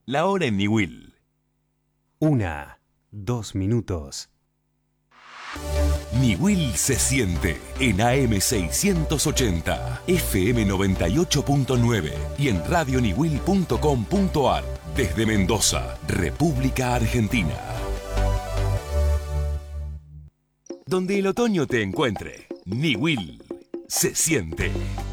La hora en Niwil. 2 minutos. Niwil se siente en AM 680, FM 98.9 y en radioniwil.com.ar desde Mendoza, República Argentina. Donde el otoño te encuentre, Niwil se siente.